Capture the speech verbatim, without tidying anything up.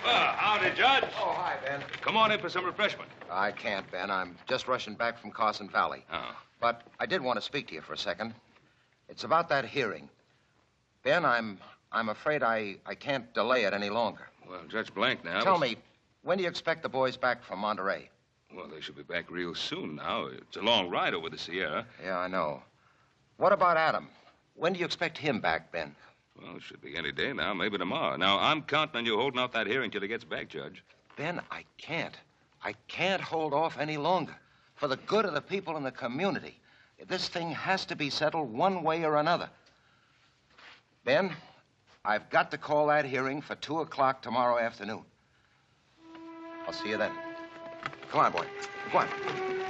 Well, howdy, Judge. Oh, hi, Ben. Come on in for some refreshment. I can't, Ben. I'm just rushing back from Carson Valley. Oh. But I did want to speak to you for a second. It's about that hearing. Ben, I'm I'm afraid I, I can't delay it any longer. Well, Judge Blank now... Tell was... me, when do you expect the boys back from Monterey? Well, they should be back real soon now. It's a long ride over the Sierra. Yeah, I know. What about Adam? When do you expect him back, Ben? Well, it should be any day now, maybe tomorrow. Now, I'm counting on you holding out that hearing till he gets back, Judge. Ben, I can't. I can't hold off any longer. For the good of the people in the community, this thing has to be settled one way or another. Ben, I've got to call that hearing for two o'clock tomorrow afternoon. I'll see you then. Come on, boy. Come on.